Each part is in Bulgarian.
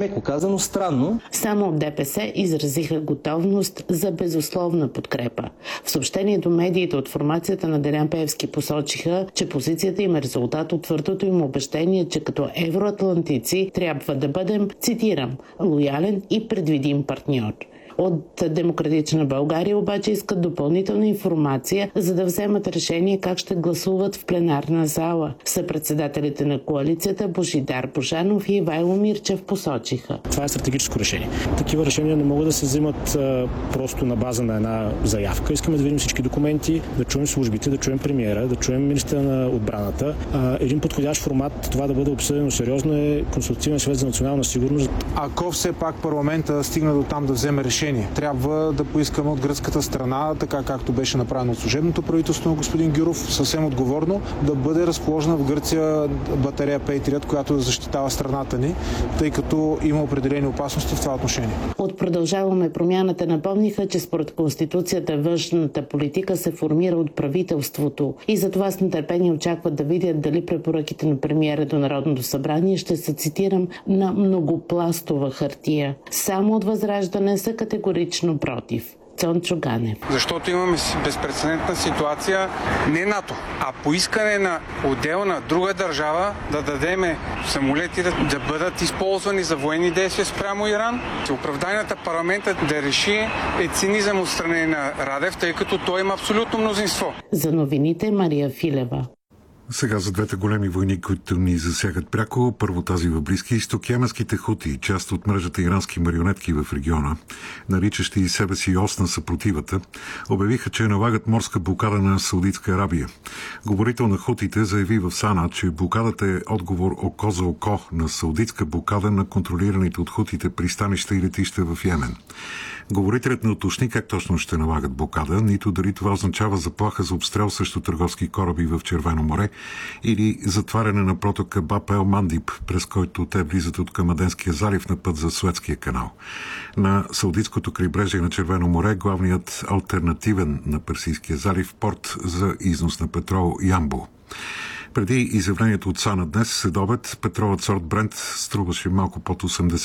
меко казано, странно. Само от ДПС изразиха готовност за безусловна подкрепа. В съобщение до медиите от формацията на Делян Пеевски посочиха, че позицията им е резултат от твърдото им обещание, че като евроатлантици трябва да бъдем, цитирам, лоялен и предвидим партньор. От Демократична България обаче искат допълнителна информация, за да вземат решение как ще гласуват в пленарна зала. Съпредседателите на коалицията Божидар Божанов и Ивайло Мирчев посочиха. Това е стратегическо решение. Такива решения не могат да се взимат просто на база на една заявка. Искаме да видим всички документи, да чуем службите, да чуем премиера, да чуем министъра на отбраната. Един подходящ формат това да бъде обсъдено сериозно е Консултативен съвет за национална сигурност. Ако все пак парламента стигна до там да вземе решение, трябва да поискаме от гръцката страна, така както беше направено от служебното правителство на господин Гюров, съвсем отговорно да бъде разположена в Гърция батерея Patriot, която защитава страната ни, тъй като има определени опасности в това отношение. От Продължаваме промяната напомниха, че според Конституцията външната политика се формира от правителството и затова с нетърпение очакват да видят дали препоръките на премиера до Народното събрание ще се, цитирам, на многопластова хартия. Само от Възраждане са категорично против. Цончо Ганев. Защото имаме безпрецедентна ситуация не НАТО, а по искане на отделна друга държава да дадеме самолети да бъдат използвани за военни действия спрямо Иран. Оправданията парламента да реши е цинизъм от страна на Радев, тъй като той има абсолютно мнозинство. За новините Мария Филева. Сега за двете големи войни, които ни засягат пряко. Първо тази в Близкия изток. Йеменските хути, част от мрежата ирански марионетки в региона, наричащи себе си ос на съпротивата, обявиха, че налагат морска блокада на Саудитска Арабия. Говорител на хутите заяви в Сана, че блокадата е отговор око за око на саудитска блокада на контролираните от хутите пристанища и летища в Йемен. Говорителят не уточни как точно ще налагат блокада, нито дали това означава заплаха за обстрел срещу търговски кораби в Червено море или затваряне на протока Баб ел Мандиб, през който те влизат от към Аденския залив на път за Суетския канал. На Саудитското крайбрежие на Червено море главният алтернативен на Персийския залив порт за износ на петрол Ямбо. Преди изявлението от Сана днес следобед петролът сорт Брент струваше малко под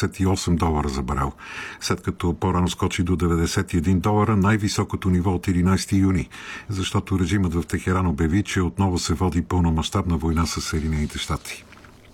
$88 за барел, след като по-рано скочи до $91, най-високото ниво от 11 юни, защото режимът в Техеран обяви, че отново се води пълномащабна война с Съединените щати.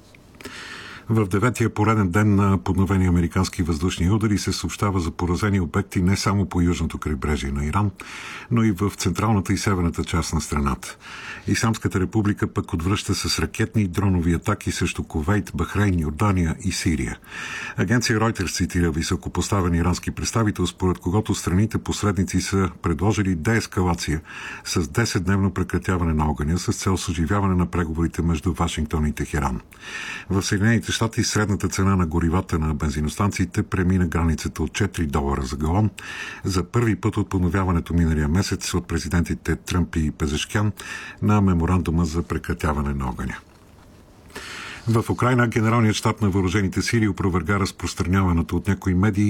В 9-тия пореден ден на подновени американски въздушни удари се съобщава за поразени обекти не само по южното крайбрежие на Иран, но и в централната и северната част на страната. Исламската република пък отвръща с ракетни и дронови атаки срещу Кувейт, Бахрейн, Йордания и Сирия. Агенция Reuters цитира високопоставен ирански представител, според когото страните посредници са предложили деескалация с 10-дневно прекратяване на огъня с цел съживяване на преговорите между Вашингтон и Техеран. В Съединените щати средната цена на горивата на бензиностанциите премина границата от $4 за галон. За първи път от подновяването миналия месец от президентите Тръмп и Пезешкян на меморандума за прекратяване на огъня. В Украйна генералният щаб на въоръжените сили опроверга разпространяваното от някои медии